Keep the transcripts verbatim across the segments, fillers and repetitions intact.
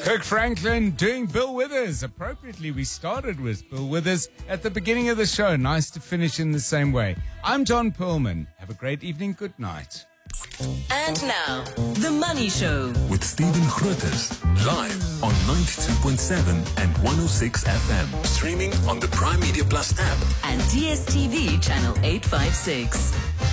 Kirk Franklin doing Bill Withers. Appropriately, we started with Bill Withers at the beginning of the show. Nice to finish in the same way. I'm John Perlman. Have a great evening. Good night. And now, The Money Show. With Stephen Grootes. Live on ninety-two point seven and one oh six F M. Streaming on the Prime Media Plus app. And D S T V channel eight fifty-six.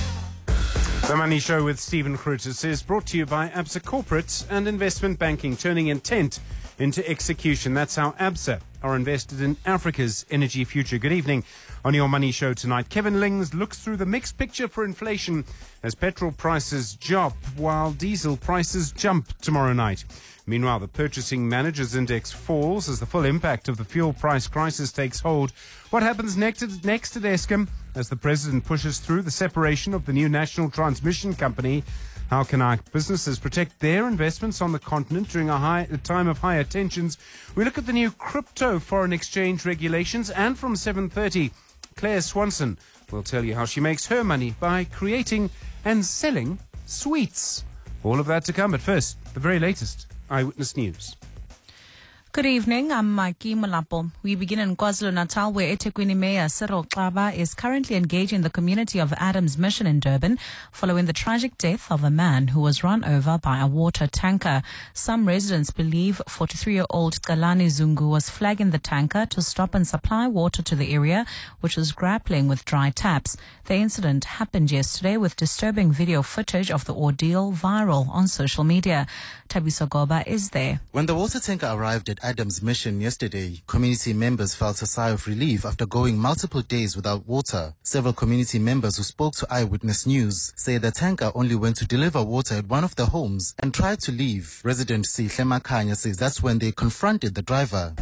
The Money Show with Stephen Grootes is brought to you by Absa Corporate and Investment Banking, turning intent into execution. That's how Absa are invested in Africa's energy future. Good evening. On your Money Show tonight, Kevin Lings looks through the mixed picture for inflation as petrol prices drop while diesel prices jump tomorrow night. Meanwhile, the Purchasing Managers Index falls as the full impact of the fuel price crisis takes hold. What happens next, next at Eskom as the President pushes through the separation of the new National Transmission Company? How can our businesses protect their investments on the continent during a, high, a time of higher tensions? We look at the new crypto foreign exchange regulations, and from seven thirty, Claire Swanson will tell you how she makes her money by creating and selling sweets. All of that to come, but first, the very latest Eyewitness News. Good evening, I'm Maiki Molapo. We begin in KwaZulu-Natal, where eThekwini Mayor Cyril Xaba is currently engaging the community of Adams Mission in Durban following the tragic death of a man who was run over by a water tanker. Some residents believe forty-three-year-old Kalani Zungu was flagging the tanker to stop and supply water to the area, which was grappling with dry taps. The incident happened yesterday, with disturbing video footage of the ordeal viral on social media. Tabiso Goba is there. When the water tanker arrived at Adams Mission yesterday, community members felt a sigh of relief after going multiple days without water. Several community members who spoke to Eyewitness News say the tanker only went to deliver water at one of the homes and tried to leave. Resident Sihle Makanya says that's when they confronted the driver.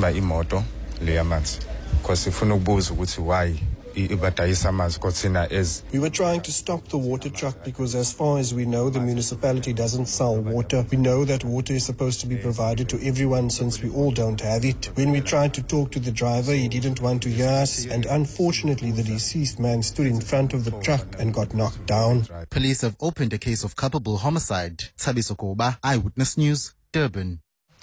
We were trying to stop the water truck because, as far as we know, the municipality doesn't sell water. We know that water is supposed to be provided to everyone since we all don't have it. When we tried to talk to the driver, he didn't want to hear us, and unfortunately the deceased man stood in front of the truck and got knocked down. Police have opened a case of culpable homicide. Tabiso Goba, Eyewitness News, Durban.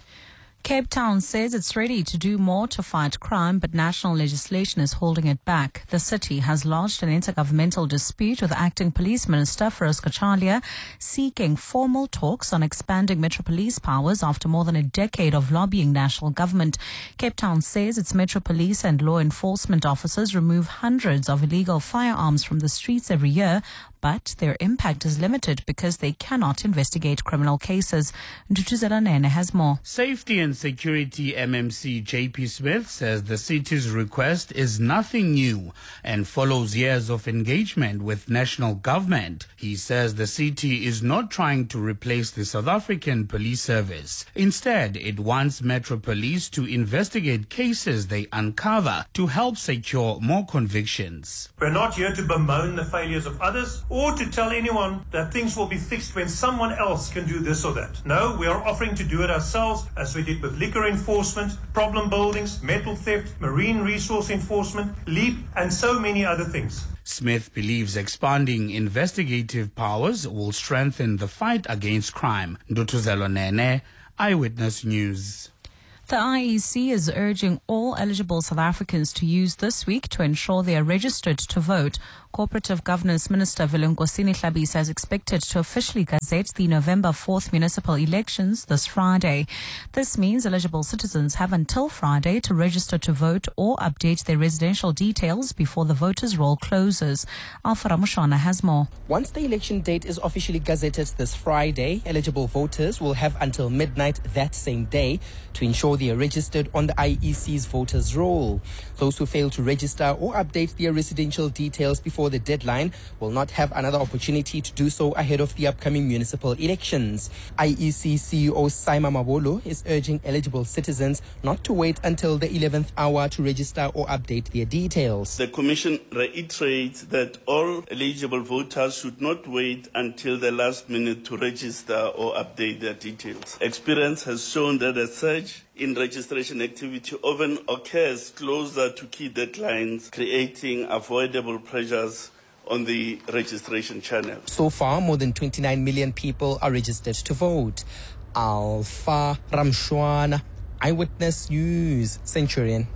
Cape Town says it's ready to do more to fight crime, but national legislation is holding it back. The city has lodged an intergovernmental dispute with Acting Police Minister Feroz Kachalia, seeking formal talks on expanding Metro Police powers after more than a decade of lobbying national government. Cape Town says its Metro Police and law enforcement officers remove hundreds of illegal firearms from the streets every year, but their impact is limited because they cannot investigate criminal cases. Ndutuzela Nene has more. Safety and Security M M C J P Smith says the city's request is nothing new and follows years of engagement with national government. He says the city is not trying to replace the South African Police Service. Instead, it wants Metro Police to investigate cases they uncover to help secure more convictions. We're not here to bemoan the failures of others or to tell anyone that things will be fixed when someone else can do this or that. No, we are offering to do it ourselves, as we did with liquor enforcement, problem buildings, metal theft, marine resource enforcement, LEAP, and so many other things. Smith believes expanding investigative powers will strengthen the fight against crime. Ndutuzelo Nene, Eyewitness News. The I E C is urging all eligible South Africans to use this week to ensure they are registered to vote. Cooperative Governance Minister Velenkosini Hlabisa is expected to officially gazette the November fourth municipal elections this Friday. This means eligible citizens have until Friday to register to vote or update their residential details before the voters' roll closes. Alpha Ramushana has more. Once the election date is officially gazetted this Friday, eligible voters will have until midnight that same day to ensure they are registered on the I E C's voters' roll. Those who fail to register or update their residential details before the deadline will not have another opportunity to do so ahead of the upcoming municipal elections. I E C C E O Saima Mabolo is urging eligible citizens not to wait until the eleventh hour to register or update their details. The Commission reiterates that all eligible voters should not wait until the last minute to register or update their details. Experience has shown that a surge in registration activity often occurs closer to key deadlines, creating avoidable pressures on the registration channel. So far, more than twenty-nine million people are registered to vote. Alpha Ramshwana, Eyewitness News, Centurion.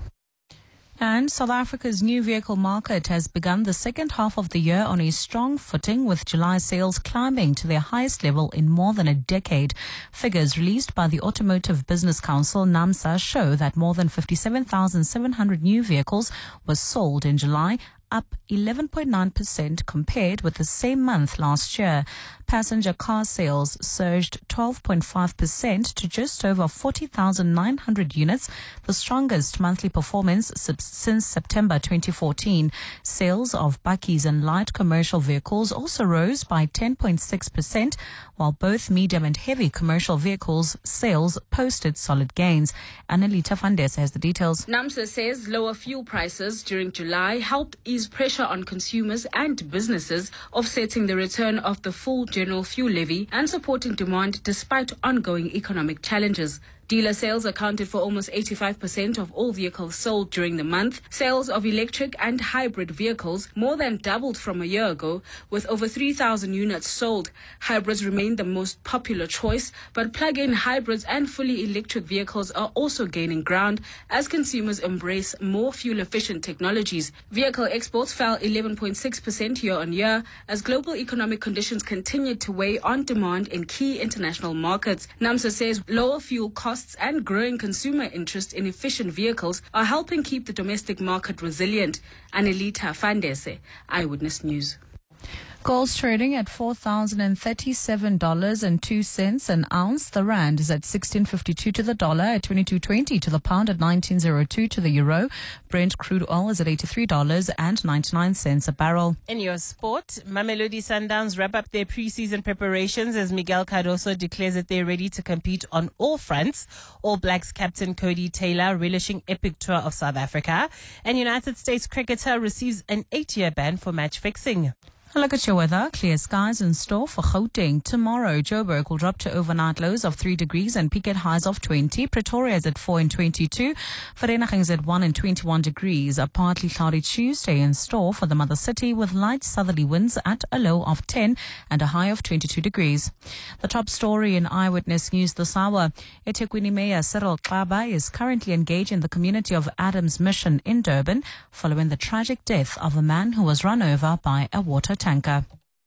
And South Africa's new vehicle market has begun the second half of the year on a strong footing, with July sales climbing to their highest level in more than a decade. Figures released by the Automotive Business Council, NAMSA, show that more than fifty-seven thousand seven hundred new vehicles were sold in July, up eleven point nine percent compared with the same month last year. Passenger car sales surged twelve point five percent to just over forty thousand nine hundred units, the strongest monthly performance since September twenty fourteen. Sales of bakkies and light commercial vehicles also rose by ten point six percent, while both medium and heavy commercial vehicles sales posted solid gains. Annalita Fandes has the details. NAMSA says lower fuel prices during July helped ease pressure on consumers and businesses, offsetting the return of the full general fuel levy and supporting demand despite ongoing economic challenges. Dealer sales accounted for almost eighty-five percent of all vehicles sold during the month. Sales of electric and hybrid vehicles more than doubled from a year ago, with over three thousand units sold. Hybrids remain the most popular choice, but plug-in hybrids and fully electric vehicles are also gaining ground as consumers embrace more fuel-efficient technologies. Vehicle exports fell eleven point six percent year-on-year as global economic conditions continued to weigh on demand in key international markets. NAMSA says lower fuel costs and growing consumer interest in efficient vehicles are helping keep the domestic market resilient. Annalita Fandese, Eyewitness News. Gold's trading at four thousand thirty-seven dollars and two cents an ounce. The rand is at sixteen fifty-two to the dollar, at twenty-two twenty to the pound, at nineteen oh two to the euro. Brent crude oil is at eighty-three dollars and ninety-nine cents a barrel. In your sport, Mamelodi Sundowns wrap up their preseason preparations as Miguel Cardoso declares that they're ready to compete on all fronts. All Blacks captain Cody Taylor relishing epic tour of South Africa. And United States cricketer receives an eight-year ban for match fixing. A look at your weather. Clear skies in store for Gauteng. Tomorrow, Joburg will drop to overnight lows of three degrees and peak at highs of twenty. Pretoria is at four and twenty-two. Vereeniging is at one and twenty-one degrees. A partly cloudy Tuesday in store for the mother city, with light southerly winds at a low of ten and a high of twenty-two degrees. The top story in Eyewitness News this hour. eThekwini Mayor Cyril Xaba is currently engaged in the community of Adams Mission in Durban following the tragic death of a man who was run over by a water tanker.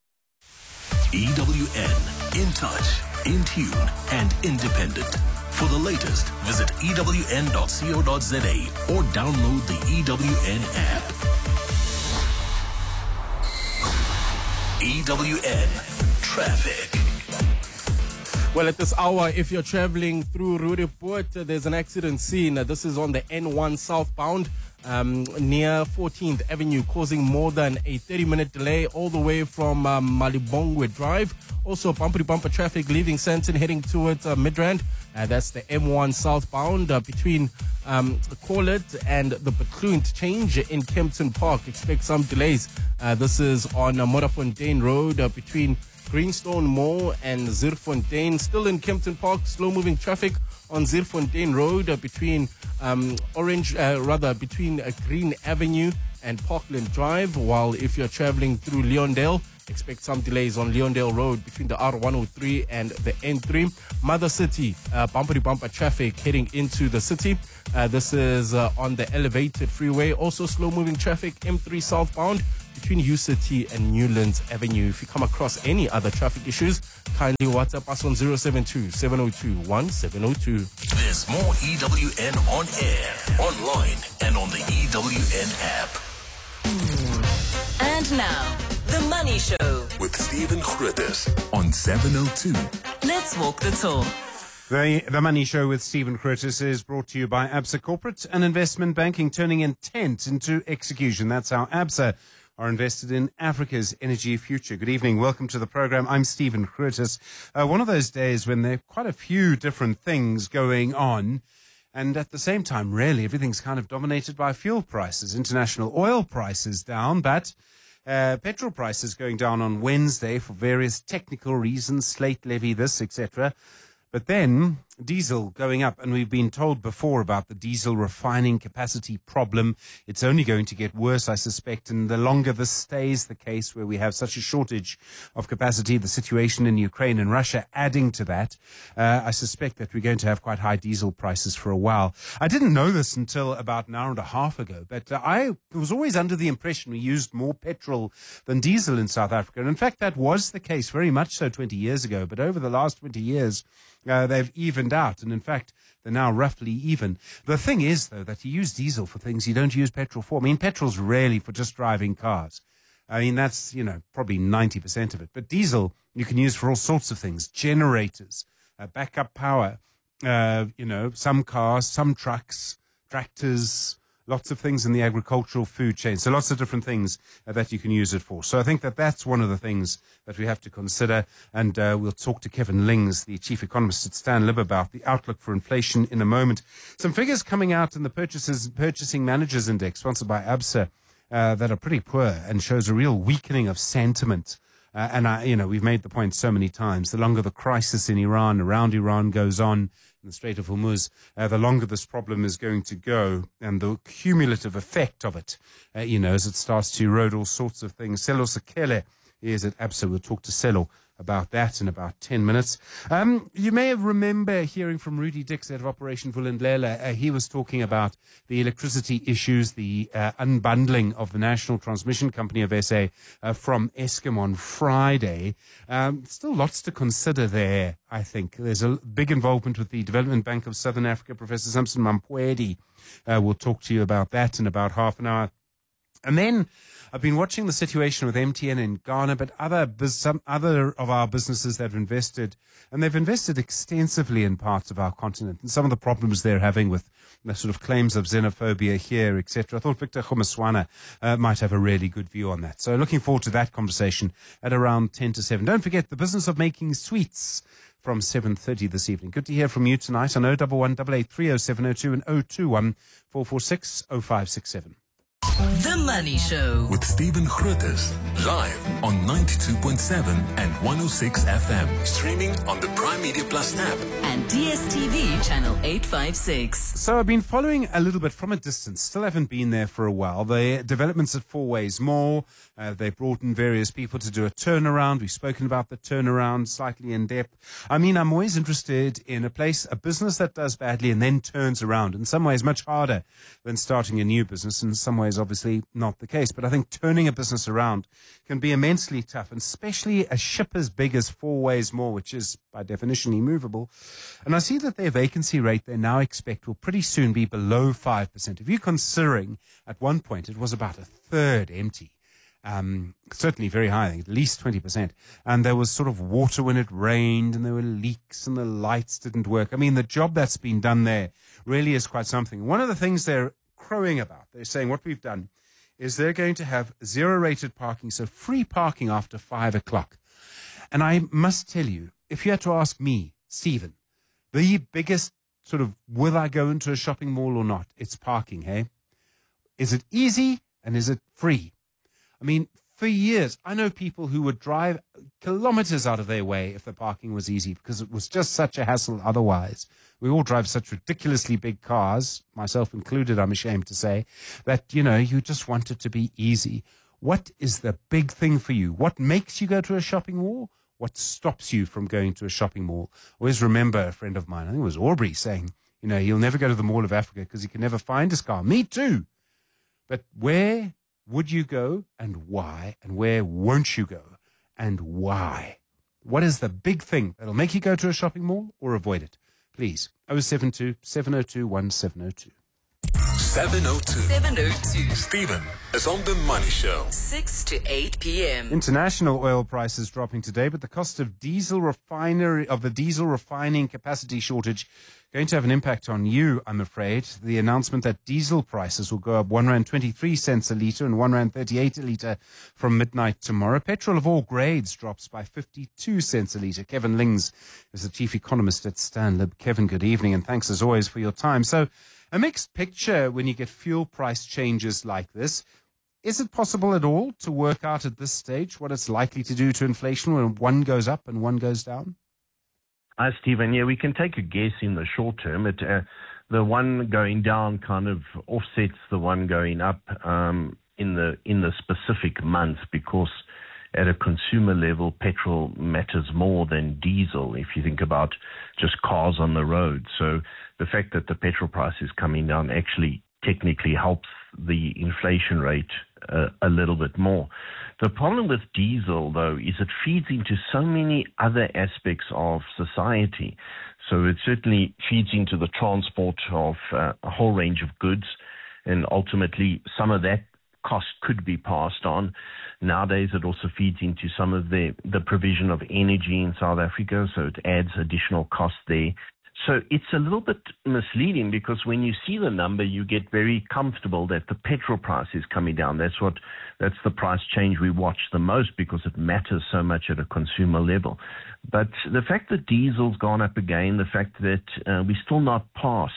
E W N, in touch, in tune, and independent. For the latest, visit E W N dot co dot za or download the E W N app. E W N Traffic. Well, at this hour, if you're traveling through Roodepoort, uh, there's an accident scene. Uh, this is on the N one southbound. Um, near fourteenth Avenue, causing more than a thirty-minute delay all the way from um, Malibongwe Drive. Also, bumper-to-bumper traffic leaving Sandton heading towards uh, Midrand. Uh, that's the M one southbound uh, between um, Corlett and the Baclue interchange in Kempton Park. Expect some delays. Uh, this is on uh, Modderfontein Road uh, between Greenstone Mall and Zierfontein. Still in Kempton Park, slow-moving traffic on Zierfontein Road uh, between um, Orange, uh, rather between uh, Green Avenue and Parkland Drive. While if you're traveling through Leondale, expect some delays on Leondale Road between the R one oh three and the N three. Mother City, uh, bumper-to-bumper traffic heading into the city. Uh, this is uh, on the elevated freeway. Also slow-moving traffic, M three southbound between U City and Newlands Avenue. If you come across any other traffic issues, kindly WhatsApp us on zero seven two, seven oh two, one seven oh two. There's more E W N on air, online, and on the E W N app. And now, The Money Show with Stephen Grootes on seven oh two. Let's walk the talk. The, the Money Show with Stephen Curtis is brought to you by Absa Corporate and Investment Banking, turning intent into execution. That's how Absa are invested in Africa's energy future. Good evening. Welcome to the program. I'm Stephen Curtis. Uh, one of those days when there are quite a few different things going on, and at the same time, really, everything's kind of dominated by fuel prices. International oil prices down, but uh, petrol prices going down on Wednesday for various technical reasons, slate levy, this, et cetera. But then diesel going up, and we've been told before about the diesel refining capacity problem. It's only going to get worse, I suspect, and the longer this stays the case, where we have such a shortage of capacity, the situation in Ukraine and Russia adding to that, uh, I suspect that we're going to have quite high diesel prices for a while. I didn't know this until about an hour and a half ago, but uh, I was always under the impression we used more petrol than diesel in South Africa, and in fact that was the case very much so twenty years ago, but over the last twenty years, Uh, they've evened out, and in fact, they're now roughly even. The thing is, though, that you use diesel for things you don't use petrol for. I mean, petrol's really for just driving cars. I mean, that's, you know, probably ninety percent of it. But diesel you can use for all sorts of things. Generators, uh, backup power, uh, you know, some cars, some trucks, tractors, lots of things in the agricultural food chain. So lots of different things uh, that you can use it for. So I think that that's one of the things that we have to consider. And uh, we'll talk to Kevin Lings, the chief economist at Stanlib, about the outlook for inflation in a moment. Some figures coming out in the purchases, Purchasing Managers Index, sponsored by ABSA, uh, that are pretty poor and shows a real weakening of sentiment. Uh, and, I, you know, we've made the point so many times. The longer the crisis in Iran, around Iran goes on, in the Strait of Hormuz, uh, the longer this problem is going to go, and the cumulative effect of it, uh, you know, as it starts to erode all sorts of things. Selo Sekele is at ABSA. We'll talk to Selo about that in about ten minutes. Um, you may have remember hearing from Rudy Dix, head of Operation Vulindlela. Uh, he was talking about the electricity issues, the uh, unbundling of the National Transmission Company of S A uh, from Eskom on Friday. Um, still lots to consider there, I think. There's a big involvement with the Development Bank of Southern Africa. Professor Samson Mampwedi uh, will talk to you about that in about half an hour. And then I've been watching the situation with M T N in Ghana, but other some other of our businesses that have invested, and they've invested extensively in parts of our continent, and some of the problems they're having with the sort of claims of xenophobia here, et cetera. I thought Victor Khomaswana uh, might have a really good view on that. So looking forward to that conversation at around ten to seven. Don't forget the business of making sweets from seven thirty this evening. Good to hear from you tonight on oh one one eight eight three oh seven oh two and oh two one four four six oh five six seven. The Money Show with Stephen Grootes, live on ninety-two point seven and one oh six F M, streaming on the Prime Media Plus app and D S T V channel eight fifty-six. So I've been following a little bit from a distance, still haven't been there for a while. The developments at Four Ways Mall, uh, they brought in various people to do a turnaround. We've spoken about the turnaround slightly in depth. I mean, I'm always interested in a place, a business that does badly and then turns around. In some ways, much harder than starting a new business. In some ways, obviously not the case. But I think turning a business around can be immensely tough, and especially a ship as big as Four Ways Mall, which is by definition immovable. And I see that their vacancy rate they now expect will pretty soon be below five percent. If you're considering at one point it was about a third empty. Um, certainly very high, I think, at least twenty percent. And there was sort of water when it rained, and there were leaks, and the lights didn't work. I mean, the job that's been done there really is quite something. One of the things they're crowing about, they're saying what we've done is they're going to have zero-rated parking, so free parking after five o'clock. And I must tell you, if you had to ask me, Stephen, the biggest sort of, will I go into a shopping mall or not? It's parking, hey? Is it easy and is it free? I mean, for years, I know people who would drive kilometers out of their way if the parking was easy because it was just such a hassle otherwise. We all drive such ridiculously big cars, myself included, I'm ashamed to say, that, you know, you just want it to be easy. What is the big thing for you? What makes you go to a shopping mall? What stops you from going to a shopping mall? I always remember a friend of mine, I think it was Aubrey, saying, you know, he'll never go to the Mall of Africa because he can never find his car. Me too. But where would you go and why? And where won't you go and why? What is the big thing that'll make you go to a shopping mall or avoid it? Please, oh seven two, seven oh two, one seven oh two. seven oh two. seven oh two. Stephen is on The Money Show. six to eight p.m. International oil prices dropping today, but the cost of diesel refinery of the diesel refining capacity shortage going to have an impact on you, I'm afraid. The announcement that diesel prices will go up one rand twenty-three cents a litre and one rand thirty-eight a litre from midnight tomorrow. Petrol of all grades drops by fifty-two cents a litre. Kevin Lings is the chief economist at Stanlib. Kevin, good evening, and thanks as always for your time. So a mixed picture when you get fuel price changes like this. Is it possible at all to work out at this stage what it's likely to do to inflation when one goes up and one goes down? Hi, Stephen. Yeah, we can take a guess in the short term. It, uh, the one going down kind of offsets the one going up um, in the in the specific month, because at a consumer level, petrol matters more than diesel if you think about just cars on the road. So the fact that the petrol price is coming down actually technically helps the inflation rate uh, a little bit more. The problem with diesel, though, is it feeds into so many other aspects of society. So it certainly feeds into the transport of uh, a whole range of goods, and ultimately some of that cost could be passed on. Nowadays, it also feeds into some of the, the provision of energy in South Africa, so it adds additional cost there. So it's a little bit misleading, because when you see the number, you get very comfortable that the petrol price is coming down. That's what, that's the price change we watch the most, because it matters so much at a consumer level. But the fact that diesel's gone up again, the fact that uh, we're still not past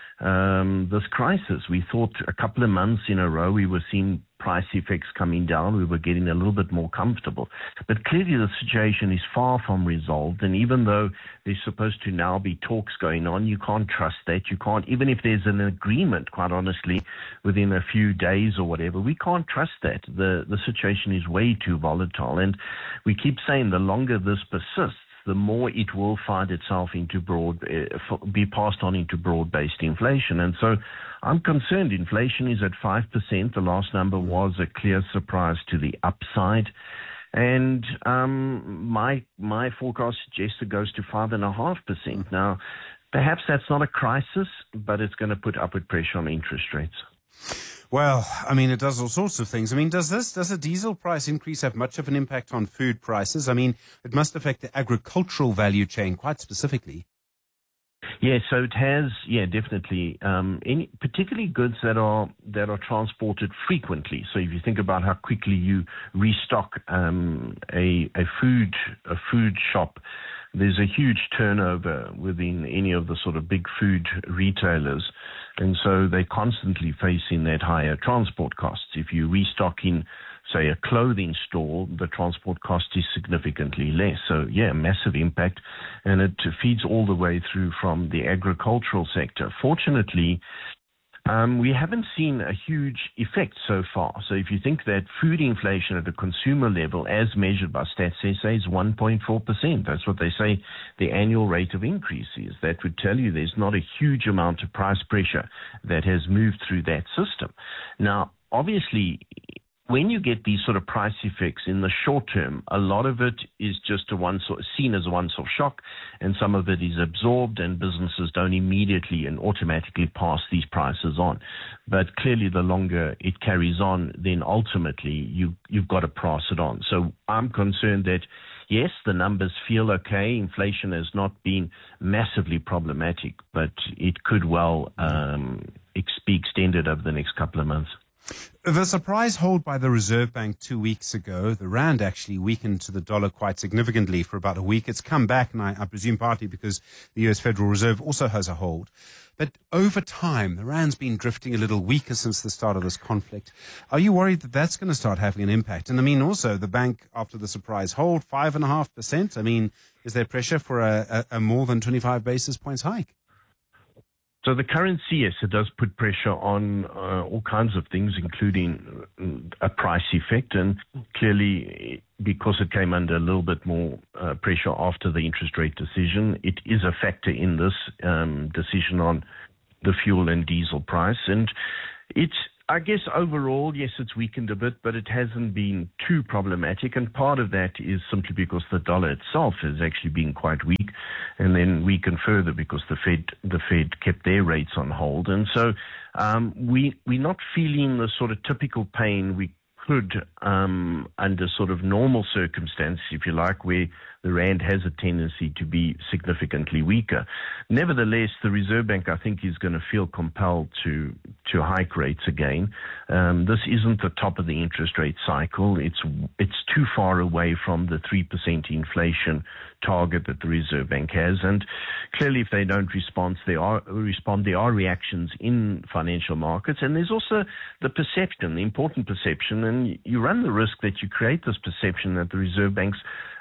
um, this crisis. We thought a couple of months in a row we were seeing price effects coming down. We were getting a little bit more comfortable. But clearly the situation is far from resolved. And even though there's supposed to now be talks going on, you can't trust that. You can't, even if there's an agreement, quite honestly, within a few days or whatever, we can't trust that. The, the situation is way too volatile. And we keep saying the longer this persists, the more it will find itself into broad, uh, be passed on into broad-based inflation. And so I'm concerned inflation is at five percent. The last number was a clear surprise to the upside. And um, my my forecast suggests it goes to five point five percent. Now, perhaps that's not a crisis, but it's going to put upward pressure on interest rates. Well, I mean, it does all sorts of things. I mean, does this, does a diesel price increase have much of an impact on food prices? I mean, it must affect the agricultural value chain quite specifically. Yeah, so it has, yeah, definitely. Um, any, particularly goods that are that are transported frequently. So if you think about how quickly you restock um, a a food a food shop, there's a huge turnover within any of the sort of big food retailers. And so they're constantly facing that higher transport costs. If you restock in, say, a clothing store, the transport cost is significantly less. So, yeah, massive impact. And it feeds all the way through from the agricultural sector. Fortunately, Um, we haven't seen a huge effect so far. So if you think that food inflation at a consumer level, as measured by Stats S A, is one point four percent, that's what they say the annual rate of increase is. That would tell you there's not a huge amount of price pressure that has moved through that system. Now, obviously, when you get these sort of price effects in the short term, a lot of it is just a one sort, seen as a once-off shock, and some of it is absorbed, and businesses don't immediately and automatically pass these prices on. But clearly, the longer it carries on, then ultimately you, you've got to pass it on. So I'm concerned that, yes, the numbers feel okay. Inflation has not been massively problematic, but it could well um, be extended over the next couple of months. The surprise hold by the Reserve Bank two weeks ago, the rand actually weakened to the dollar quite significantly for about a week. It's come back, and I, I presume partly because the U S Federal Reserve also has a hold. But over time, the rand's been drifting a little weaker since the start of this conflict. Are you worried that that's going to start having an impact? And I mean, also, the bank, after the surprise hold, five point five percent. I mean, is there pressure for a, a, a more than twenty-five basis points hike? So the currency, yes, it does put pressure on uh, all kinds of things, including a price effect. And clearly, because it came under a little bit more uh, pressure after the interest rate decision, it is a factor in this um, decision on the fuel and diesel price. And it's, I guess overall, yes, it's weakened a bit, but it hasn't been too problematic. And part of that is simply because the dollar itself has actually been quite weak, and then weakened further because the Fed the Fed kept their rates on hold. And so um, we, we're not feeling the sort of typical pain we could um, under sort of normal circumstances, if you like, where the rand has a tendency to be significantly weaker. Nevertheless, the Reserve Bank, I think, is going to feel compelled to to hike rates again. Um, this isn't the top of the interest rate cycle. It's it's too far away from the three percent inflation target that the Reserve Bank has. And clearly, if they don't respond, there are respond, there are reactions in financial markets. And there's also the perception, the important perception, and you run the risk that you create this perception that the Reserve Bank's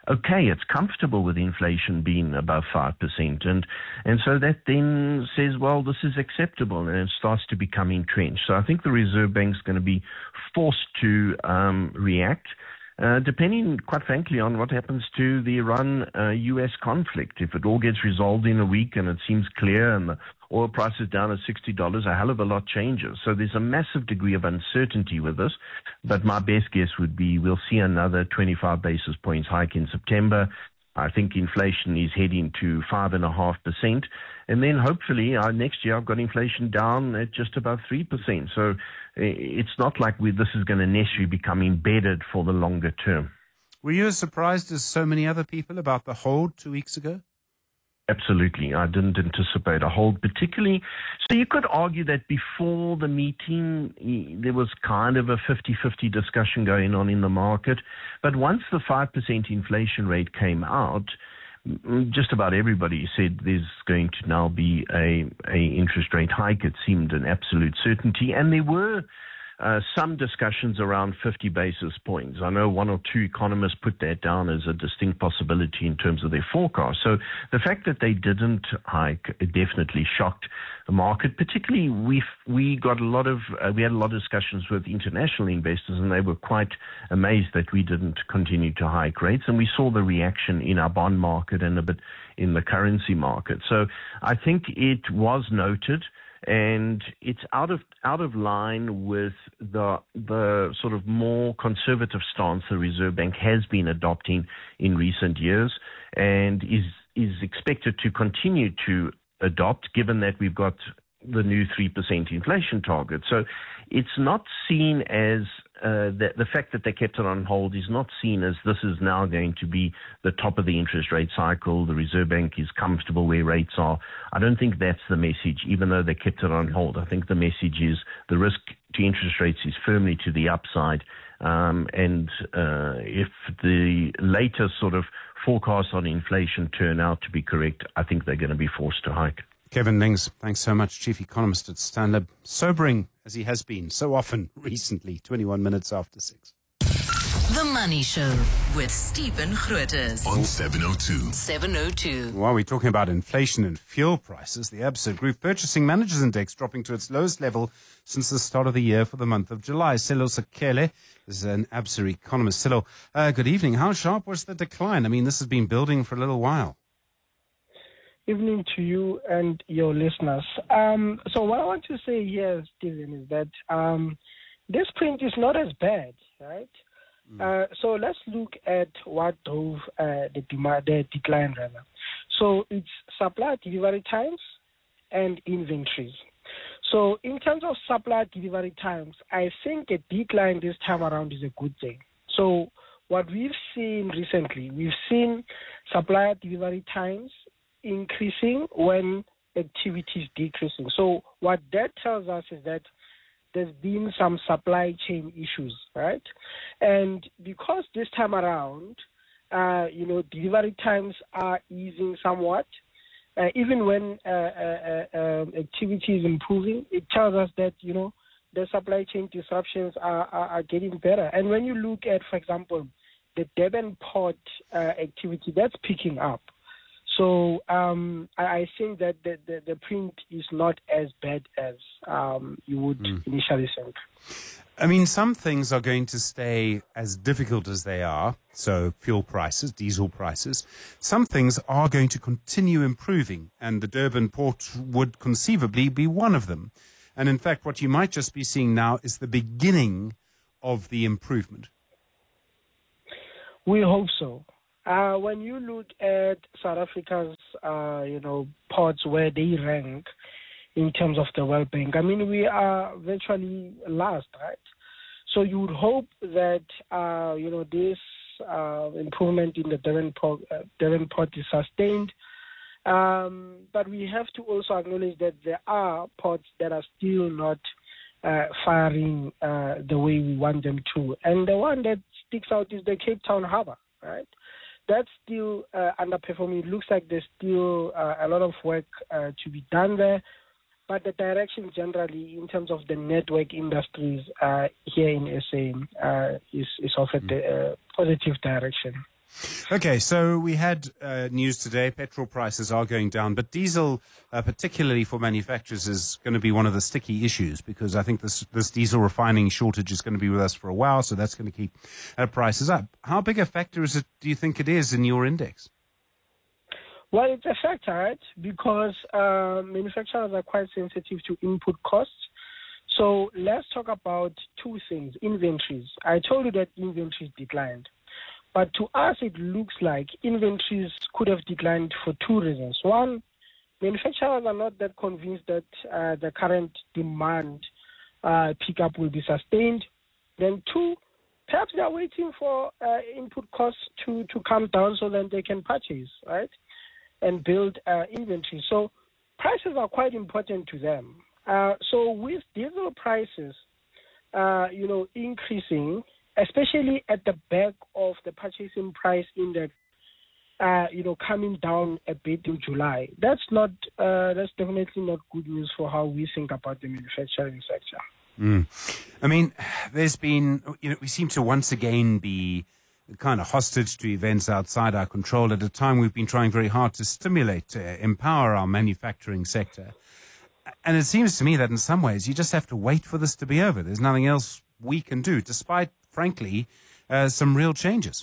okay, it's comfortable with inflation being above five percent. And, and so that then says, well, this is acceptable, and it starts to become entrenched. So I think the Reserve Bank is going to be forced to um, react. Uh, depending, quite frankly, on what happens to the Iran-U S uh, conflict. If it all gets resolved in a week and it seems clear and the oil price is down at sixty dollars, a hell of a lot changes. So there's a massive degree of uncertainty with this. But my best guess would be we'll see another twenty-five basis points hike in September. I think inflation is heading to five point five percent. And then hopefully uh, next year I've got inflation down at just above three percent. So it's not like we, this is going to necessarily become embedded for the longer term. Were you as surprised as so many other people about the hold two weeks ago? Absolutely. I didn't anticipate a hold particularly. So you could argue that before the meeting, there was kind of a fifty-fifty discussion going on in the market. But once the five percent inflation rate came out, just about everybody said there's going to now be a, a interest rate hike. It seemed an absolute certainty. And there were uh, some discussions around fifty basis points. I know one or two economists put that down as a distinct possibility in terms of their forecast. So the fact that they didn't hike definitely shocked the market. Particularly, we we got a lot of uh, we had a lot of discussions with international investors, and they were quite amazed that we didn't continue to hike rates. And we saw the reaction in our bond market and a bit in the currency market. So I think it was noted. And it's out of out of line with the the sort of more conservative stance the Reserve Bank has been adopting in recent years, and is is expected to continue to adopt, given that we've got the new three percent inflation target. So it's not seen as uh, the, the fact that they kept it on hold is not seen as this is now going to be the top of the interest rate cycle. The Reserve Bank is comfortable where rates are. I don't think that's the message, even though they kept it on hold. I think the message is the risk to interest rates is firmly to the upside. Um, and uh, if the latest sort of forecasts on inflation turn out to be correct, I think they're going to be forced to hike. Kevin Lings, thanks so much, Chief Economist at Stanlib. Sobering as he has been so often recently, twenty-one minutes after six. The Money Show with Stephen Grootes on seven oh two. seven oh two. While we're talking about inflation and fuel prices, the Absa Group Purchasing Managers Index dropping to its lowest level since the start of the year for the month of July. Silo Sakele is an Absa economist. Silo, uh, good evening. How sharp was the decline? I mean, this has been building for a little while. Evening to you and your listeners. Um, so what I want to say here, Stephen, is that um, this print is not as bad, right? Mm. Uh, so let's look at what drove uh, the, demand, the decline, rather. So it's supply delivery times and inventory. So in terms of supply delivery times, I think a decline this time around is a good thing. So what we've seen recently, we've seen supply delivery times increasing when activity is decreasing. So what that tells us is that there's been some supply chain issues, right? And because this time around, uh, you know, delivery times are easing somewhat, uh, even when uh, uh, uh, activity is improving, it tells us that, you know, the supply chain disruptions are, are, are getting better. And when you look at, for example, the Durban port uh, activity, that's picking up. So um, I, I think that the, the, the print is not as bad as um, you would mm. initially think. I mean, some things are going to stay as difficult as they are, so fuel prices, diesel prices. Some things are going to continue improving, and the Durban port would conceivably be one of them. And in fact, what you might just be seeing now is the beginning of the improvement. We hope so. Uh, when you look at South Africa's, uh, you know, ports where they rank in terms of the World Bank, I mean, we are virtually last, right? So you would hope that, uh, you know, this uh, improvement in the Durban port, uh, Durban port is sustained. Um, but we have to also acknowledge that there are ports that are still not uh, firing uh, the way we want them to. And the one that sticks out is the Cape Town Harbour, right? That's still uh, underperforming. It looks like there's still uh, a lot of work uh, to be done there. But the direction generally in terms of the network industries uh, here in S A uh, is, is of a uh, positive direction. Okay, so we had uh, news today. Petrol prices are going down, but diesel, uh, particularly for manufacturers, is going to be one of the sticky issues because I think this this diesel refining shortage is going to be with us for a while, so that's going to keep uh, prices up. How big a factor is it, do you think it is in your index? Well, it's a factor, right? Because uh, manufacturers are quite sensitive to input costs. So let's talk about two things. Inventories. I told you that inventories declined. But to us, it looks like inventories could have declined for two reasons. One, manufacturers are not that convinced that uh, the current demand uh, pickup will be sustained. Then two, perhaps they are waiting for uh, input costs to, to come down so that they can purchase, right, and build uh, inventory. So prices are quite important to them. Uh, so with diesel prices, uh, you know, increasing, especially at the back of the purchasing price index, uh, you know, coming down a bit in July. That's not, uh, that's definitely not good news for how we think about the manufacturing sector. Mm. I mean, there's been, you know, we seem to once again be kind of hostage to events outside our control at a time we've been trying very hard to stimulate, uh, empower our manufacturing sector. And it seems to me that in some ways you just have to wait for this to be over. There's nothing else we can do, despite, frankly, uh, some real changes.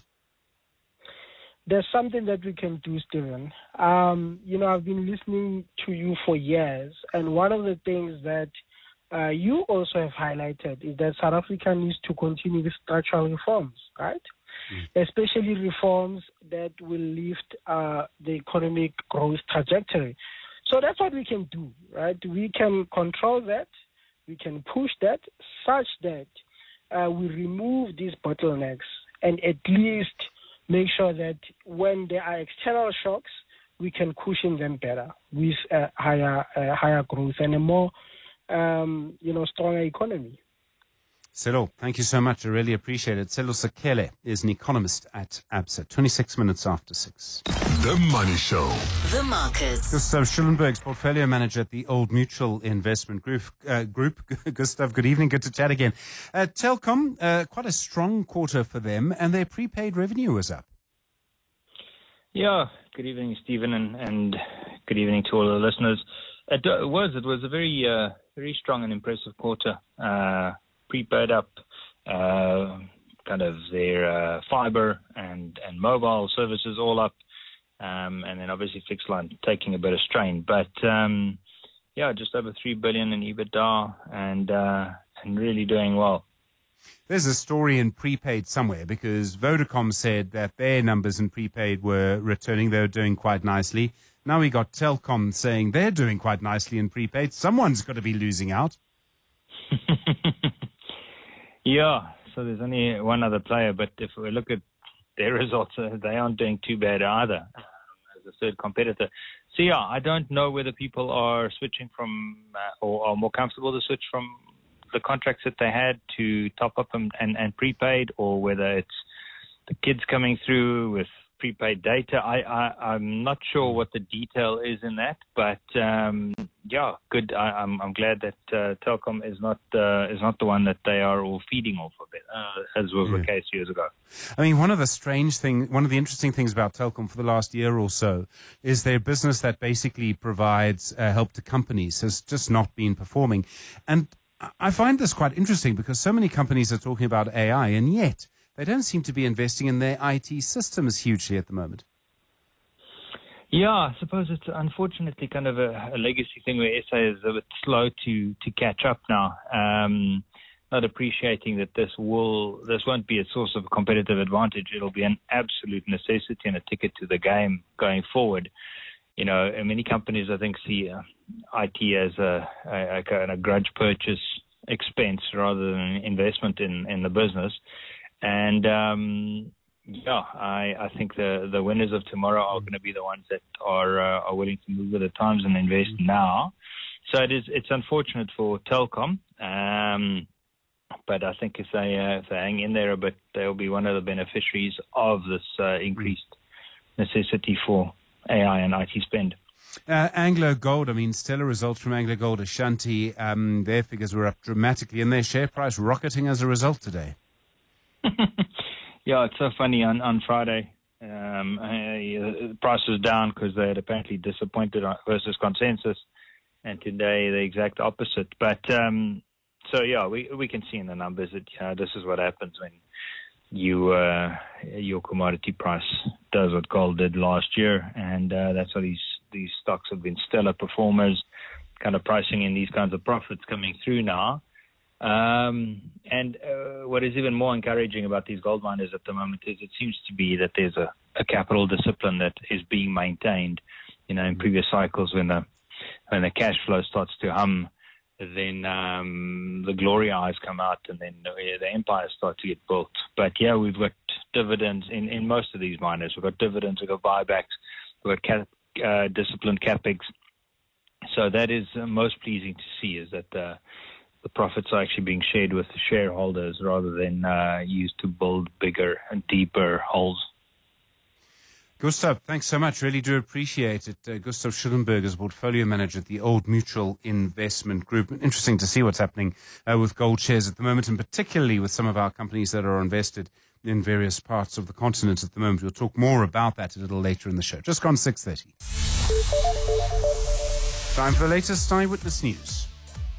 There's something that we can do, Stephen. Um, you know, I've been listening to you for years, and one of the things that uh, you also have highlighted is that South Africa needs to continue with structural reforms, right? Mm. Especially reforms that will lift uh, the economic growth trajectory. So that's what we can do, right? We can control that, we can push that such that uh, we remove these bottlenecks and at least make sure that when there are external shocks, we can cushion them better with a higher, uh, higher growth and a more, um, you know, stronger economy. Selo, thank you so much. I really appreciate it. Selo Sekele is an economist at ABSA. twenty-six minutes after six. The Money Show. The Markets. Gustav Schullenberg's portfolio manager at the Old Mutual Investment Group. Uh, group. Gustav, good evening. Good to chat again. Uh, Telkom, uh, quite a strong quarter for them, and their prepaid revenue was up. Yeah, good evening, Stephen, and, and good evening to all the listeners. It was, it was a very, uh, very strong and impressive quarter. Uh, prepaid up, uh, kind of their uh, fiber and, and mobile services all up, um, and then obviously fixed line taking a bit of strain. But um, yeah, just over three billion in EBITDA and uh, and really doing well. There's a story in prepaid somewhere because Vodacom said that their numbers in prepaid were returning; they were doing quite nicely. Now we got Telkom saying they're doing quite nicely in prepaid. Someone's got to be losing out. Yeah, so there's only one other player, but if we look at their results, uh, they aren't doing too bad either um, as a third competitor. So yeah, I don't know whether people are switching from uh, or are more comfortable to switch from the contracts that they had to top up and, and, and prepaid, or whether it's the kids coming through with prepaid data. I, I, I'm not sure what the detail is in that, but um, yeah, good. I, I'm, I'm glad that uh, Telkom is not uh, is not the one that they are all feeding off of it, uh, as was yeah. the case years ago. I mean, one of the strange thing, one of the interesting things about Telkom for the last year or so is their business that basically provides uh, help to companies has just not been performing. And I find this quite interesting because so many companies are talking about A I, and yet they don't seem to be investing in their I T systems hugely at the moment. Yeah, I suppose it's unfortunately kind of a, a legacy thing where S A is a bit slow to, to catch up now. Um, not appreciating that this will this won't be a source of competitive advantage. It'll be an absolute necessity and a ticket to the game going forward. You know, many companies I think see uh, I T as a, a, a, a grudge purchase expense rather than an investment in, in the business. And um, yeah, I, I think the, the winners of tomorrow are going to be the ones that are uh, are willing to move with the times and invest now. So it is it's unfortunate for Telkom, um, but I think if they uh, if they hang in there a bit, they'll be one of the beneficiaries of this uh, increased necessity for A I and I T spend. Uh, Anglo Gold, I mean, stellar results from Anglo Gold Ashanti. Um, their figures were up dramatically, and their share price rocketing as a result today. Yeah, it's so funny. On, on Friday, Um, uh, the price was down because they had apparently disappointed versus consensus, and today the exact opposite. But um, so yeah, we we can see in the numbers that you know, this is what happens when you uh, your commodity price does what gold did last year, and uh, that's why these these stocks have been stellar performers, kind of pricing in these kinds of profits coming through now. Um, and uh, what is even more encouraging about these gold miners at the moment is it seems to be that there's a, a capital discipline that is being maintained. You know, in previous cycles when the when the cash flow starts to hum, then um, the glory eyes come out, and then uh, the empires start to get built. But yeah, we've got dividends in, in most of these miners. We've got dividends, we've got buybacks, we've got cap, uh, disciplined capex. So that is uh, most pleasing to see, is that uh, the profits are actually being shared with the shareholders rather than uh, used to build bigger and deeper holes. Gustav, thanks so much. Really do appreciate it. Uh, Gustav Schulenberg is portfolio manager at the Old Mutual Investment Group. Interesting to see what's happening uh, with gold shares at the moment, and particularly with some of our companies that are invested in various parts of the continent at the moment. We'll talk more about that a little later in the show. Just gone six thirty. Time for the latest Eyewitness News.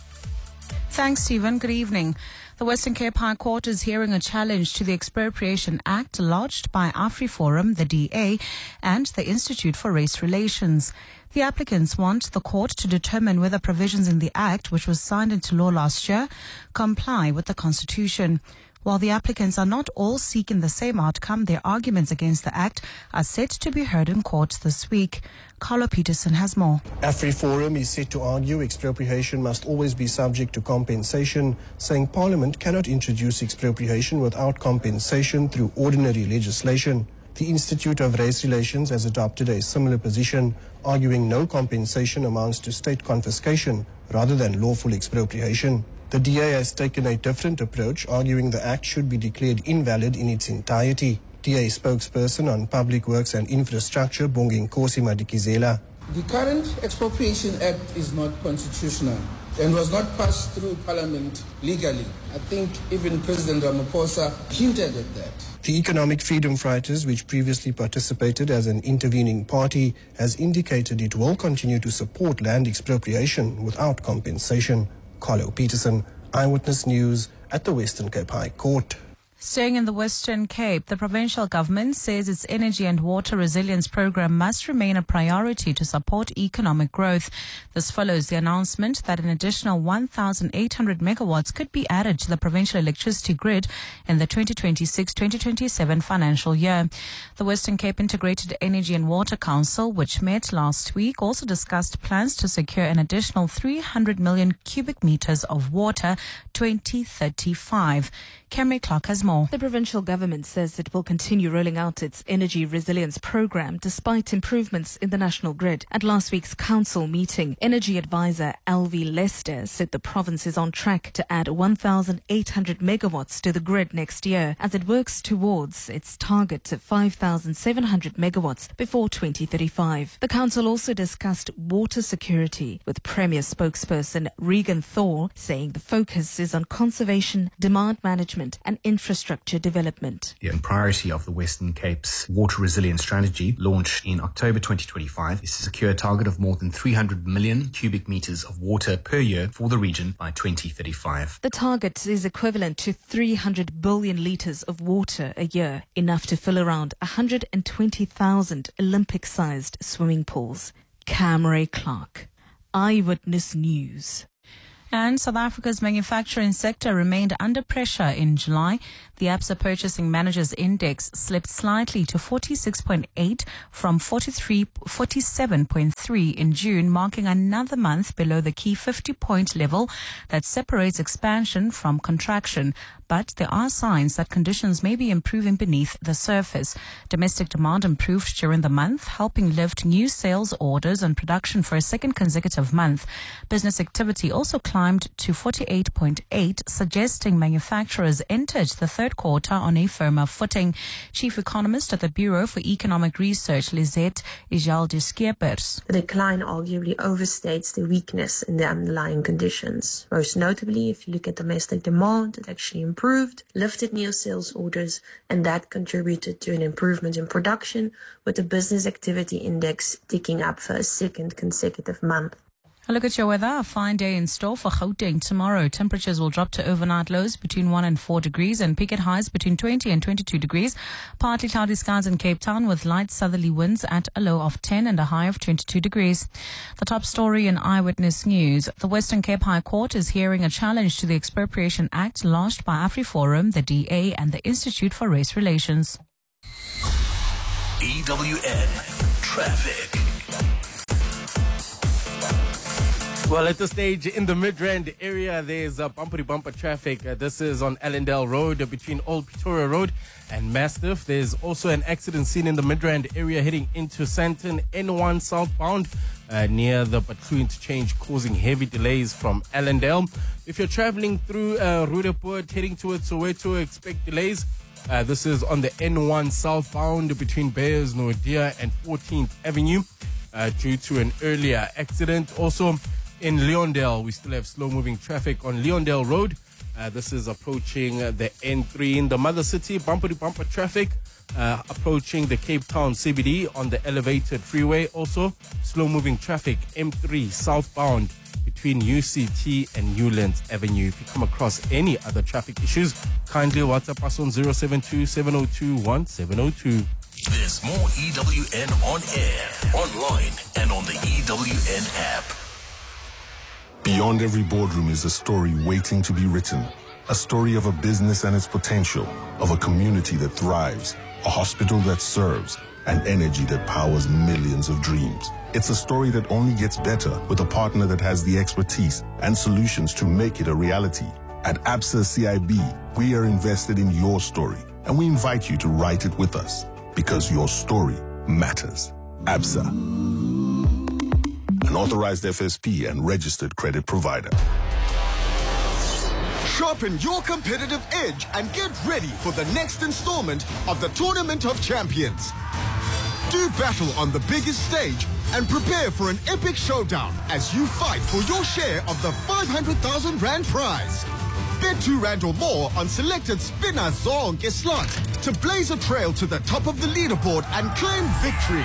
Thanks, Stephen. Good evening. The Western Cape High Court is hearing a challenge to the Expropriation Act lodged by AfriForum, the D A, and the Institute for Race Relations. The applicants want the court to determine whether provisions in the Act, which was signed into law last year, comply with the Constitution. While the applicants are not all seeking the same outcome, their arguments against the Act are set to be heard in court this week. Carlo Peterson has more. AfriForum is set to argue expropriation must always be subject to compensation, saying Parliament cannot introduce expropriation without compensation through ordinary legislation. The Institute of Race Relations has adopted a similar position, arguing no compensation amounts to state confiscation rather than lawful expropriation. The D A has taken a different approach, arguing the Act should be declared invalid in its entirety. D A spokesperson on Public Works and Infrastructure, Bonginkosi Madikizela. The current Expropriation Act is not constitutional and was not passed through Parliament legally. I think even President Ramaphosa hinted at that. The Economic Freedom Fighters, which previously participated as an intervening party, has indicated it will continue to support land expropriation without compensation. Carlo Peterson, Eyewitness News at the Western Cape High Court. Staying in the Western Cape, the provincial government says its energy and water resilience program must remain a priority to support economic growth. This follows the announcement that an additional one thousand eight hundred megawatts could be added to the provincial electricity grid in the twenty twenty-six twenty twenty-seven financial year. The Western Cape Integrated Energy and Water Council, which met last week, also discussed plans to secure an additional three hundred million cubic meters of water twenty thirty-five. Camry Clark has more. The provincial government says it will continue rolling out its energy resilience program despite improvements in the national grid. At last week's council meeting, energy advisor Alvi Lester said the province is on track to add one thousand eight hundred megawatts to the grid next year as it works towards its target of five thousand seven hundred megawatts before twenty thirty-five. The council also discussed water security, with Premier spokesperson Regan Thor saying the focus is on conservation, demand management and infrastructure development. The priority of the Western Cape's water resilience strategy, launched in October twenty twenty-five, is to secure a target of more than three hundred million cubic meters of water per year for the region by twenty thirty-five. The target is equivalent to three hundred billion litres of water a year, enough to fill around one hundred twenty thousand Olympic-sized swimming pools. Camry Clark, Eyewitness News. And South Africa's manufacturing sector remained under pressure in July. The Absa Purchasing Managers Index slipped slightly to forty-six point eight from forty-three, forty-seven point three in June, marking another month below the key fifty-point level that separates expansion from contraction. But there are signs that conditions may be improving beneath the surface. Domestic demand improved during the month, helping lift new sales orders and production for a second consecutive month. Business activity also climbed to forty-eight point eight, suggesting manufacturers entered the third quarter on a firmer footing. Chief economist at the Bureau for Economic Research, Lizette Ijaldi-Skeepers. The decline arguably overstates the weakness in the underlying conditions. Most notably, if you look at domestic demand, it actually improved improved, lifted new sales orders, and that contributed to an improvement in production, with the business activity index ticking up for a second consecutive month. A look at your weather. A fine day in store for Gauteng tomorrow. Temperatures will drop to overnight lows between one and four degrees and peak at highs between twenty and twenty-two degrees. Partly cloudy skies in Cape Town with light southerly winds at a low of ten and a high of twenty-two degrees. The top story in Eyewitness News. The Western Cape High Court is hearing a challenge to the Expropriation Act lodged by AfriForum, the D A and the Institute for Race Relations. E W N Traffic. Well, at this stage in the Midrand area, there's a bumper-to-bumper traffic. Uh, this is on Allendale Road uh, between Old Pretoria Road and Mastiff. There's also an accident scene in the Midrand area heading into Sandton, N one southbound uh, near the Batu interchange, causing heavy delays from Allendale. If you're traveling through uh, Roodepoort heading towards Soweto, expect delays. Uh, this is on the N one southbound between Beyers Nordia and fourteenth Avenue uh, due to an earlier accident. Also, in Leondale, we still have slow-moving traffic on Leondale Road. Uh, this is approaching uh, the N three in the Mother City. Bumper-to-bumper traffic uh, approaching the Cape Town C B D on the elevated freeway. Also, slow-moving traffic M three southbound between U C T and Newlands Avenue. If you come across any other traffic issues, kindly WhatsApp us on zero seven two, seven zero two, one seven zero two. There's more E W N on air, online, and on the E W N app. Beyond every boardroom is a story waiting to be written. A story of a business and its potential, of a community that thrives, a hospital that serves, and energy that powers millions of dreams. It's a story that only gets better with a partner that has the expertise and solutions to make it a reality. At Absa C I B, we are invested in your story, and we invite you to write it with us, because your story matters. Absa, an authorized F S P and registered credit provider. Sharpen your competitive edge and get ready for the next installment of the Tournament of Champions. Do battle on the biggest stage and prepare for an epic showdown as you fight for your share of the five hundred thousand rand prize. Bet two rand or more on selected spinner zonke slots to blaze a trail to the top of the leaderboard and claim victory.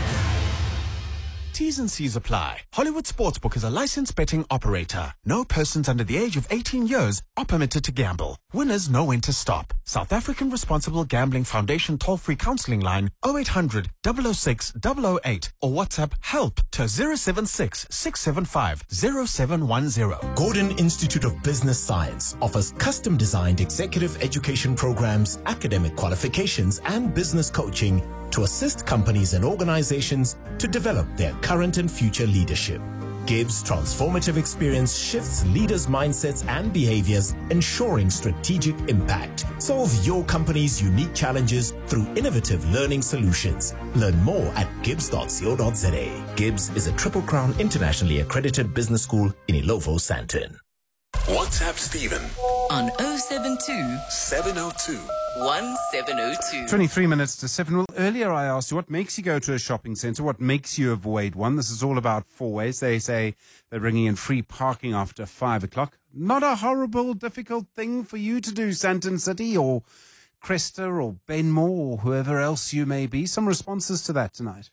T's and C's apply. Hollywood Sportsbook is a licensed betting operator. No persons under the age of eighteen years are permitted to gamble. Winners know when to stop. South African Responsible Gambling Foundation toll-free counseling line oh eight hundred, double oh six, double oh eight or WhatsApp help to zero seven six, six seven five, zero seven one zero. Gordon Institute of Business Science offers custom-designed executive education programs, academic qualifications, and business coaching to assist companies and organizations to develop their current and future leadership. Gibbs' transformative experience shifts leaders' mindsets and behaviors, ensuring strategic impact. Solve your company's unique challenges through innovative learning solutions. Learn more at gibbs dot co dot za. Gibbs is a Triple Crown internationally accredited business school in Ilovo, Sandton. WhatsApp Stephen on oh seven two, seven oh two, one seven oh two. twenty-three minutes to seven. Well, earlier I asked you what makes you go to a shopping centre, what makes you avoid one. This is all about four ways. They say they're bringing in free parking after five o'clock. Not a horrible, difficult thing for you to do, Sandton City or Cresta or Benmore or whoever else you may be. Some responses to that tonight.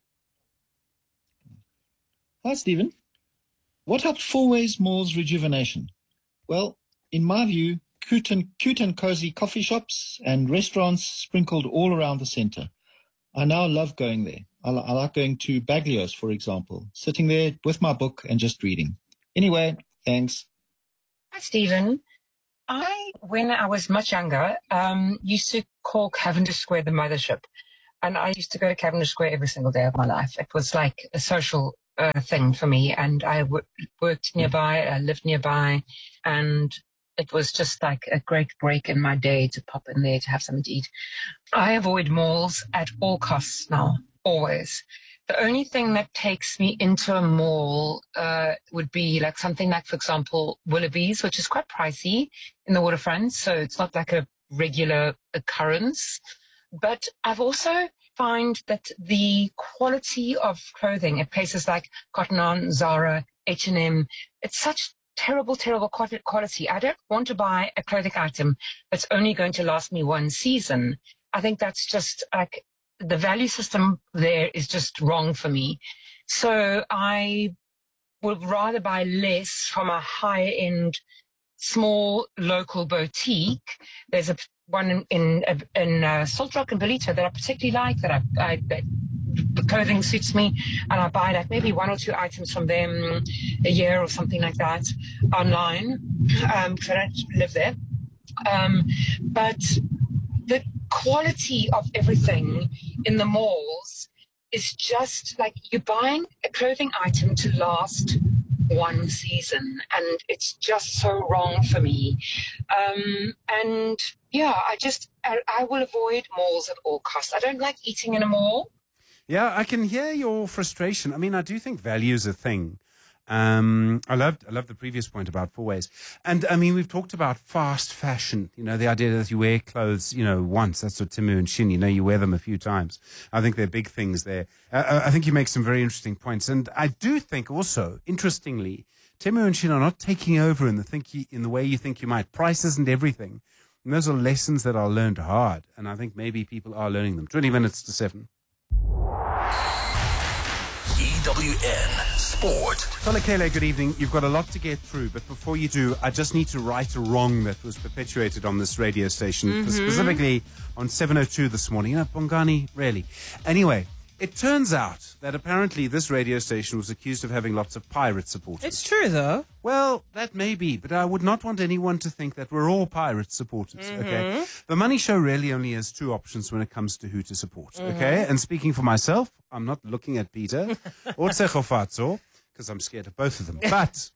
Hi, Stephen. What helped Fourways Mall's rejuvenation? Well, in my view, cute and, cute and cozy coffee shops and restaurants sprinkled all around the centre. I now love going there. I, I like going to Baglio's, for example, sitting there with my book and just reading. Anyway, thanks. Hi, Stephen. I, when I was much younger, um, used to call Cavendish Square the mothership. And I used to go to Cavendish Square every single day of my life. It was like a social uh, thing for me. And I w- worked nearby, I lived nearby, and it was just like a great break in my day to pop in there to have something to eat. I avoid malls at all costs now, always. The only thing that takes me into a mall uh, would be like something like, for example, Willoughby's, which is quite pricey in the waterfront. So it's not like a regular occurrence. But I've also find that the quality of clothing at places like Cotton On, Zara, H and M, it's such terrible, terrible quality. I don't want to buy a clothing item that's only going to last me one season. I think that's just like the value system there is just wrong for me. So I would rather buy less from a high-end, small local boutique. There's a one in in, in uh, Salt Rock and Ballito that I particularly like. That I, I that the clothing suits me, and I buy like maybe one or two items from them a year or something like that online. Um, because I don't live there. Um, but the quality of everything in the malls is just like you're buying a clothing item to last one season, and it's just so wrong for me. Um, and yeah, I just I, I will avoid malls at all costs. I don't like eating in a mall. Yeah, I can hear your frustration. I mean, I do think value is a thing. Um, I loved, I love the previous point about Four Ways. And I mean, we've talked about fast fashion, you know, the idea that you wear clothes, you know, once. That's what Timu and Shin, you know, you wear them a few times. I think they're big things there. Uh, I think you make some very interesting points. And I do think also, interestingly, Timu and Shin are not taking over in the think you, in the way you think you might. Price isn't everything. And those are lessons that are learned hard. And I think maybe people are learning them. twenty minutes to seven. E W N Sport. Tolekele, good evening. You've got a lot to get through, but before you do, I just need to right a wrong that was perpetuated on this radio station, Mm-hmm. specifically on seven oh two this morning. You know, Bongani, really. Anyway, it turns out that apparently this radio station was accused of having lots of pirate supporters. It's true, though. Well, that may be, but I would not want anyone to think that we're all pirate supporters, okay? Mhm. The Money Show really only has two options when it comes to who to support, Mhm. okay? And speaking for myself, I'm not looking at Peter or Tsechofatso, because I'm scared of both of them. But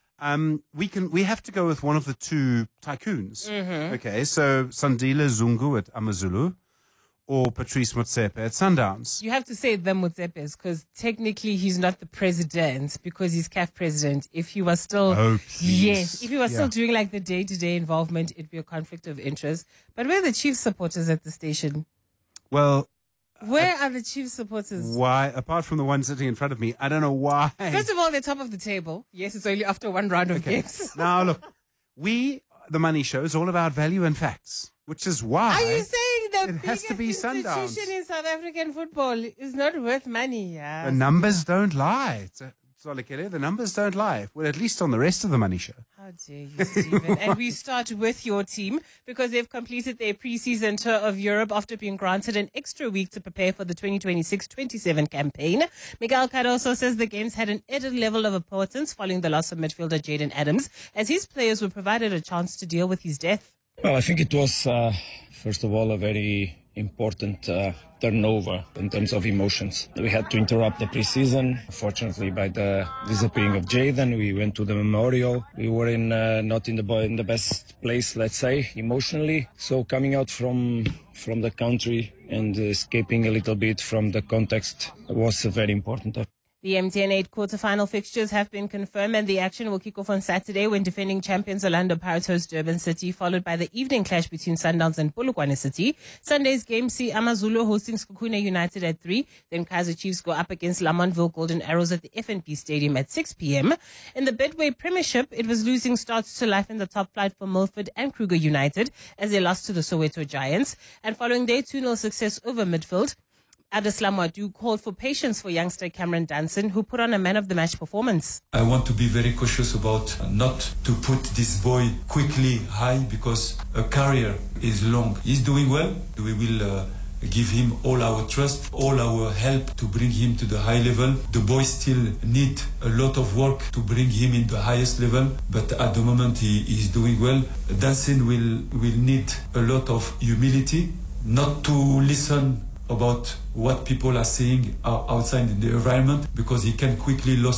um, we can we have to go with one of the two tycoons, Mhm. okay? So Sandile Zungu at AmaZulu or Patrice Motsepe at Sundowns. You have to say the Motsepes because technically he's not the president because he's C A F president. If he was still, Oh, please. yes, if he was Yeah. still doing like the day-to-day involvement, it'd be a conflict of interest. But where are the chief supporters at the station? Well, Where are the chief supporters? why, apart from the one sitting in front of me, I don't know why. First of all, they're top of the table. Yes, it's only after one round of Okay. games. Now, look, we, the Money Show, is all about value and facts, which is why... Are you saying the It has to biggest be Sundowns. institution in South African football is not worth money? Yeah. The numbers don't lie. It's a- Solekele, the numbers don't lie. Well, at least on the rest of the Money Show. How dare you, Stephen? And we start with your team because they've completed their pre-season tour of Europe after being granted an extra week to prepare for the twenty twenty-six twenty-seven campaign. Miguel Cardoso says the games had an added level of importance following the loss of midfielder Jaden Adams, as his players were provided a chance to deal with his death. Well, I think it was, uh, first of all, a very important uh, turnover in terms of emotions. We had to interrupt the preseason. Fortunately, by the disappearing of Jaden, we went to the memorial. We were in uh, not in the in the best place, let's say, emotionally. So coming out from from the country and escaping a little bit from the context was uh, very important. The M T N eight quarter-final fixtures have been confirmed and the action will kick off on Saturday when defending champions Orlando Pirates host Durban City, followed by the evening clash between Sundowns and Polokwane City. Sunday's game see AmaZulu hosting Sekhukhune United at three. Then Kaizer Chiefs go up against Lamontville Golden Arrows at the F N P Stadium at six p.m. In the Betway Premiership, it was losing starts to life in the top flight for Milford and Kruger United as they lost to the Soweto Giants. And following their two nil success over Midfield, Adeslam Wadu called for patience for youngster Cameron Danson, who put on a man-of-the-match performance. I want to be very cautious about not to put this boy quickly high because a career is long. He's doing well. We will uh, give him all our trust, all our help to bring him to the high level. The boy still need a lot of work to bring him in the highest level, but at the moment he is doing well. Danson will, will need a lot of humility, not to listen about what people are saying outside in the environment because he can quickly lose